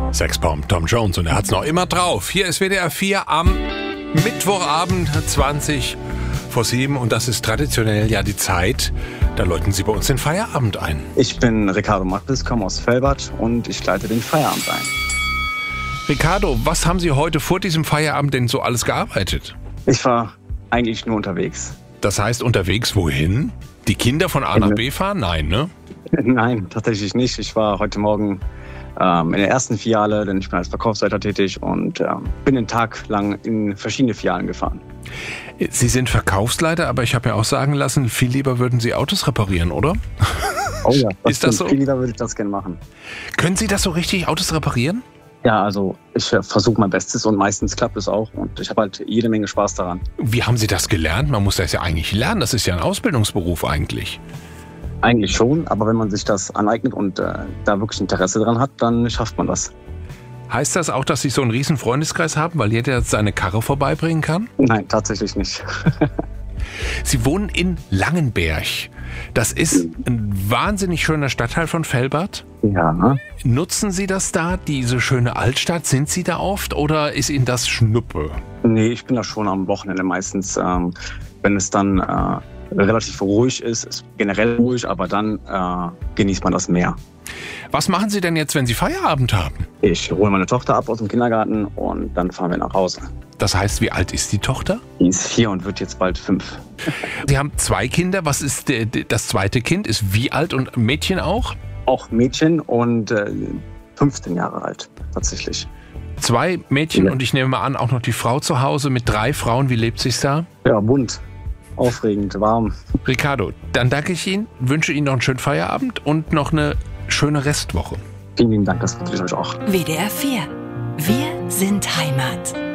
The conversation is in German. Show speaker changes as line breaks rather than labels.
Sexbomb Tom Jones und er hat's noch immer drauf. Hier ist WDR 4 am Mittwochabend 6:20 und das ist traditionell ja die Zeit, da läuten Sie bei uns den Feierabend ein.
Ich bin Ricardo Mattes, komme aus Velbert und ich leite den Feierabend ein.
Ricardo, was haben Sie heute vor diesem Feierabend denn so alles gearbeitet?
Ich war eigentlich nur unterwegs.
Das heißt unterwegs wohin? Die Kinder von A nach B fahren? Nein, ne?
Nein, tatsächlich nicht. Ich war heute Morgen in der ersten Filiale, denn ich bin als Verkaufsleiter tätig und bin den Tag lang in verschiedene Filialen gefahren.
Sie sind Verkaufsleiter, aber ich habe ja auch sagen lassen, viel lieber würden Sie Autos reparieren, oder?
Oh ja,
ist das so?
Viel lieber würde ich das gerne machen.
Können Sie das so richtig, Autos reparieren?
Ja, also ich versuche mein Bestes und meistens klappt es auch und ich habe halt jede Menge Spaß daran.
Wie haben Sie das gelernt? Man muss das ja eigentlich lernen, das ist ja ein Ausbildungsberuf eigentlich.
Eigentlich schon, aber wenn man sich das aneignet und da wirklich Interesse dran hat, dann schafft man das.
Heißt das auch, dass Sie so einen riesen Freundeskreis haben, weil jeder seine Karre vorbeibringen kann?
Nein, tatsächlich nicht.
Sie wohnen in Langenberg. Das ist ein wahnsinnig schöner Stadtteil von Velbert.
Ja.
Nutzen Sie das da, diese schöne Altstadt? Sind Sie da oft oder ist Ihnen das Schnuppe?
Nee, ich bin da schon am Wochenende meistens, wenn es dann relativ ruhig ist generell ruhig, aber dann genießt man das mehr.
Was machen Sie denn jetzt, wenn Sie Feierabend haben?
Ich hole meine Tochter ab aus dem Kindergarten und dann fahren wir nach Hause.
Das heißt, wie alt ist die Tochter?
Die ist 4 und wird jetzt bald 5.
Sie haben 2 Kinder. Was ist das zweite Kind? Ist wie alt und Mädchen auch?
Auch Mädchen und 15 Jahre alt, tatsächlich.
2 Mädchen
Ja.
Und ich nehme mal an, auch noch die Frau zu Hause mit 3 Frauen. Wie lebt sich's da?
Ja, bunt, aufregend, warm.
Ricardo, dann danke ich Ihnen, wünsche Ihnen noch einen schönen Feierabend und noch eine schöne Restwoche.
Vielen lieben Dank, das wünsche ich euch auch.
WDR 4. Wir sind Heimat.